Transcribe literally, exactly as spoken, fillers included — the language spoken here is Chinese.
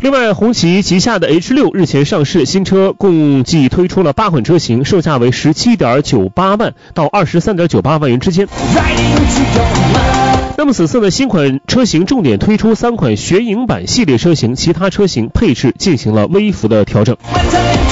另外，红旗旗下的 H 六 日前上市，新车共计推出了八款车型，售价为 十七点九八万到二十三点九八万元之间。那么此次的新款车型重点推出三款雪影版系列车型，其他车型配置进行了微幅的调整。